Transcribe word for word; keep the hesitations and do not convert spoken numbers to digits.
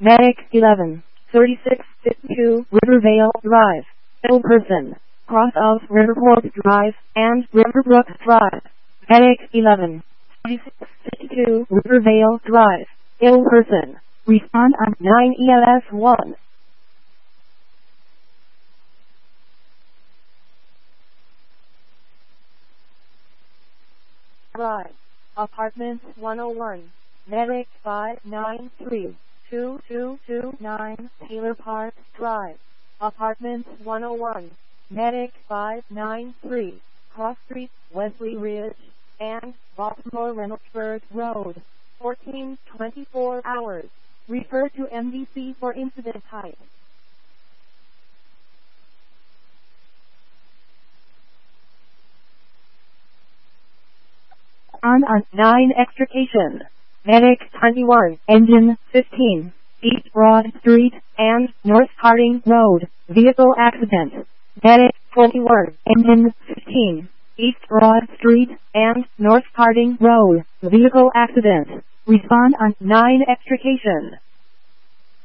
Medic eleven, thirty-six fifty-two Rivervale Drive, ill person, cross of Riverport Drive and Riverbrook Drive. Medic eleven, thirty-six fifty-two Rivervale Drive, ill person, respond on nine E L S one. Drive, Apartments one oh one, Medic five nine three, two two two nine Taylor Park Drive, Apartments one oh one, Medic five nine three, Cross Street, Wesley Ridge, and Baltimore Reynoldsburg Road, fourteen twenty-four hours. Refer to M D C for incident type. On on nine extrication. Medic twenty-one, engine fifteen, East Broad Street and North Harding Road, vehicle accident. Medic twenty-one, engine fifteen, East Broad Street and North Harding Road, vehicle accident. Respond on nine extrication.